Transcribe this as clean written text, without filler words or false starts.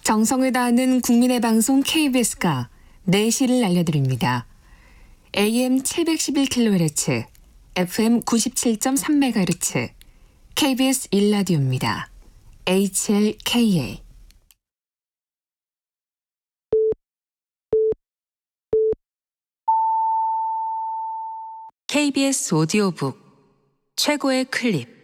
정성을 다하는 국민의 방송 KBS가 4시를 알려드립니다. AM 711kHz, FM 97.3MHz, KBS 1라디오입니다. HLKA. KBS 오디오북 최고의 클립.